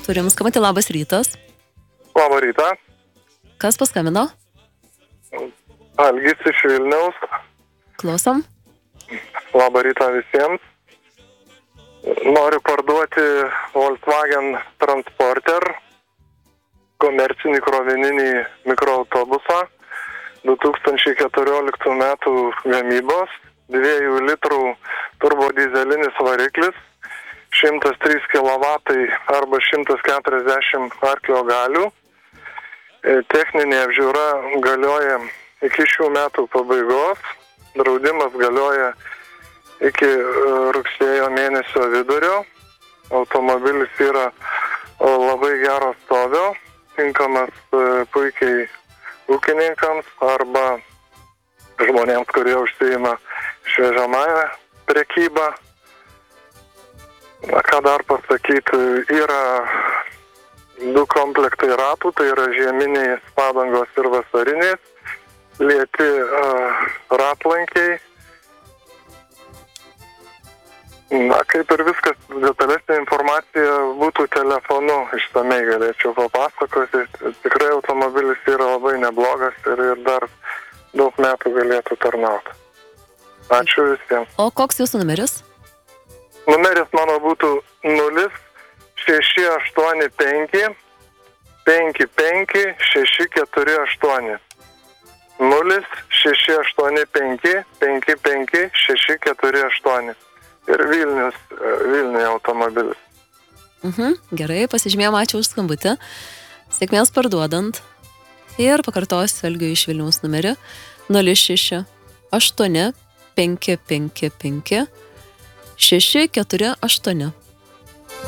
Turim skambantį, labas rytas. Labą rytą. Kas paskambino? Algis iš Vilniaus. Klausom. Labą rytą visiems. Noriu parduoti Volkswagen Transporter, komercinį krovininį mikroautobusą, 2014 metų gamybos, 2 litrų turbodizelinis variklis, 103 kW arba 140 arklio galių. Techninė apžiūra galioja iki šių metų pabaigos, draudimas galioja iki rugsėjo mėnesio vidurio. Automobilis yra labai gero stovio, tinkamas puikiai ūkininkams arba žmonėms, kurie užsiima šviežiamąją prekybą. Ką dar pasakyti, yra 2 komplektai ratų, tai yra žieminiai padangos ir vasariniai, lieti ratlankiai. Na, kaip ir viskas, detalesnė informacija būtų telefonu, išsamei galėčiau papasakoti. Tikrai automobilis yra labai neblogas ir dar daug metų galėtų tarnauti. Ačiū visiems. O koks jūsų numeris? Numeris mano būtų 0685 55 648. 0685 55 648. Ir Vilniuje automobilis. Gerai, pasižymėjom, ačiū už skambutį. Sėkmės parduodant. Ir pakartosiu Algiui iš Vilniaus numerį 06 8 555 648.